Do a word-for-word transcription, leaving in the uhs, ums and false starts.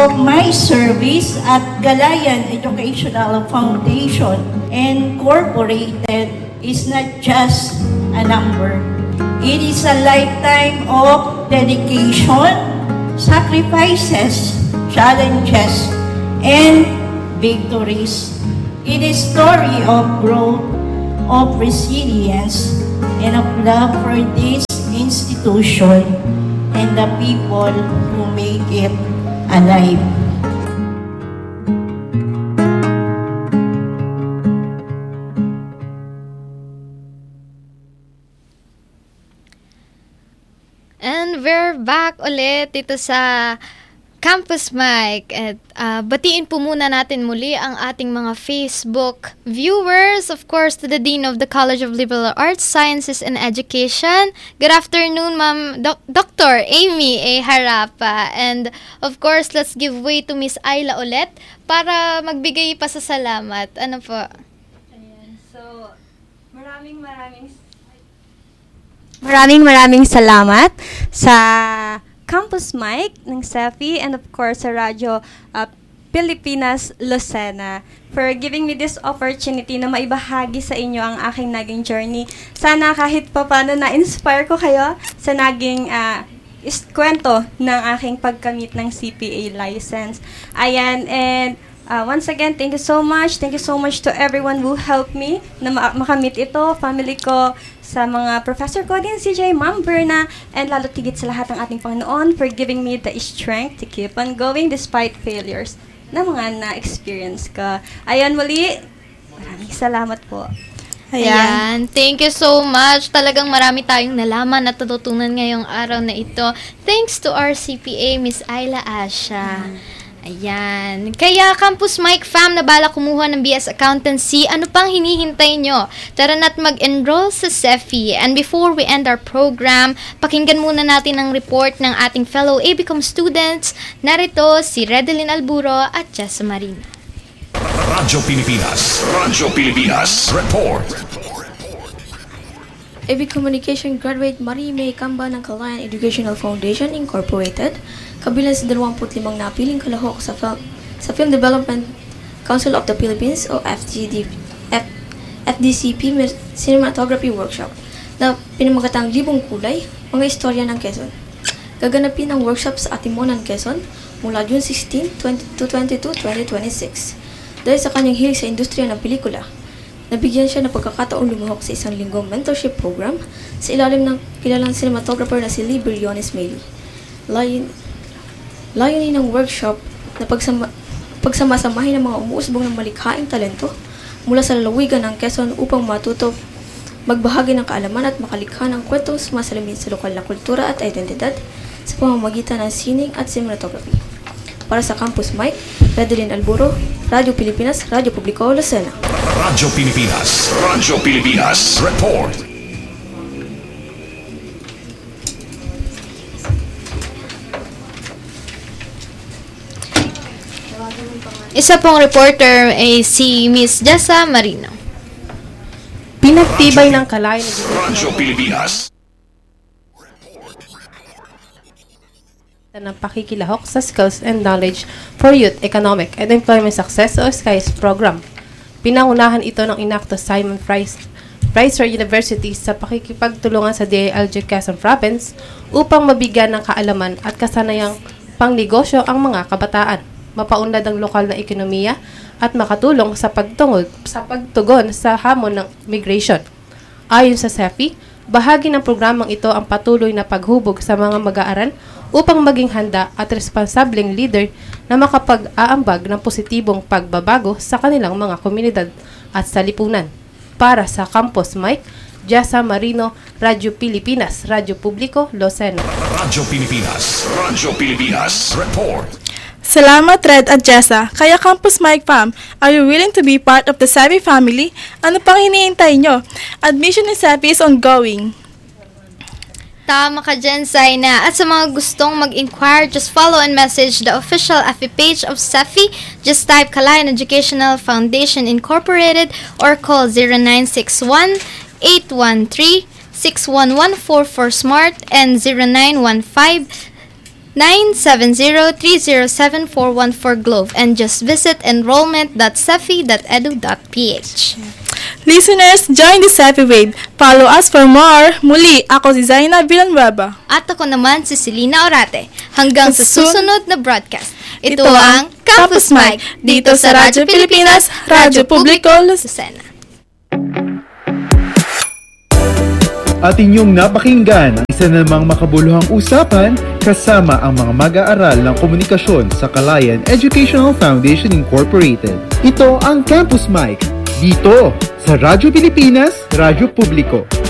of my service at Galayan Educational Foundation Incorporated is not just a number. It is a lifetime of dedication, sacrifices, challenges, and victories. It is a story of growth, of resilience, and of love for this institution and the people who make it alive. And we're back ulit dito sa Campus Mic. At uh, batiin po muna natin muli ang ating mga Facebook viewers. Of course, to the Dean of the College of Liberal Arts, Sciences and Education. Good afternoon, Ma'am Doc- Doctor Amy A. Harapa. And of course, let's give way to Miss Ayla ulit para magbigay pa sa salamat. Ano po? Ayan. So, maraming maraming maraming maraming salamat sa Campus Mic ng S E F I and of course sa Radyo uh, Pilipinas Lucena for giving me this opportunity na maibahagi sa inyo ang aking naging journey. Sana kahit pa paano na-inspire ko kayo sa naging uh, is- kwento ng aking pagkamit ng C P A license. Ayan, and uh, once again, thank you so much. Thank you so much to everyone who helped me na ma- makamit ito, family ko, sa mga professor ko din, C J, Ma'am Berna, and lalo tigit sa lahat ng ating Panginoon for giving me the strength to keep on going despite failures na mga na-experience ko. Ayan, muli, maraming salamat po. Ayan. Ayan. Thank you so much. Talagang marami tayong nalaman at natutunan ngayong araw na ito. Thanks to our C P A, Miss Ayla Asha. Mm. Ayan. Kaya Campus Mic fam na bala kumuha ng B S Accountancy, ano pang hinihintay nyo? Tara na't mag-enroll sa S E F I. And before we end our program, pakinggan muna natin ang report ng ating fellow A B C O M students. Narito si Redeline Alburo at Jessa Marina. Radyo Pilipinas. Radyo Pilipinas. Report. A B Communication graduate Marie May Camba ng Calayan Educational Foundation Incorporated, kabilang sa dalawampu't limang napiling kalahok sa, fil- sa Film Development Council of the Philippines o F G D, F, F D C P Cinematography Workshop na pinamagatang Libong Kulay, Mga Istorya ng Quezon. Gaganapin ang workshop sa Atimonan, Quezon mula June sixteenth to twenty-two, twenty twenty-six. Dahil sa kanyang hilig sa industriya ng pelikula, nabigyan siya ng pagkakataong lumahok sa isang linggong mentorship program sa ilalim ng kilalang cinematographer na si Lee Briones Meili. Layon, layunin ng workshop na pagsama, pagsamasamahin ng mga umuusbong ng malikhaing talento mula sa lalawigan ng Quezon upang matuto, magbahagi ng kaalaman at makalikha ng kwentong sumasalamin sa lokal na kultura at identidad sa pamamagitan ng sining at cinematography. Para sa Campus Mic, Redeline Alburo, Radyo Pilipinas, Radyo Publiko, Lucena. Radyo Pilipinas. Radyo Pilipinas. Report. Isa pong reporter ay si Miss Jessa Marino. Pinagtibay ng Calayan Radyo Pilipinas. ng pakikilahok sa Skills and Knowledge for Youth Economic and Employment Success o SKIES program. Pinangunahan ito ng inakto Simon Fraser University sa pakikipagtulungan sa D I L G Quezon Province upang mabigyan ng kaalaman at kasanayang pangnegosyo ang mga kabataan, mapaunlad ang lokal na ekonomiya at makatulong sa pagtungod sa pagtugon sa hamon ng migration. Ayon sa S E F I, bahagi ng programang ito ang patuloy na paghubog sa mga mag-aaral upang maging handa at responsableng leader na makapag-aambag ng positibong pagbabago sa kanilang mga komunidad at sa lipunan. Para sa Campus Mic, Jessa Marino, Radyo Pilipinas, Radyo Publiko, Lucena. Radyo Pilipinas. Radyo Pilipinas. Report. Salamat, Red at Jessa. Kaya Campus Mic fam, are you willing to be part of the S E F I family? Ano pang hinihintay nyo? Admission in S E F I is ongoing. Tama ka dyan, Zaina. At sa mga gustong mag-inquire, just follow and message the official F B page of S E F I. Just type Calayan Educational Foundation Incorporated or call zero nine six one, eight one three, six one one four for Smart and zero nine one five, nine seven zero three zero seven four one four Globe and just visit enrollment dot cefi dot edu dot p h. Listeners, join the Cefi Wave. Follow us for more. Muli, ako si Zaina Villanueva. At ako naman si Selena Orate. Hanggang sa Sun- susunod na broadcast. Ito, Ito ang ang Campus Campus Mic Mic dito sa Radyo Pilipinas, Radyo Publiko Lucena. At inyong napakinggan ang isa namang makabuluhang usapan kasama ang mga mag-aaral ng komunikasyon sa Calayan Educational Foundation Incorporated. Ito ang Campus Mic dito sa Radyo Pilipinas, Radyo Publiko.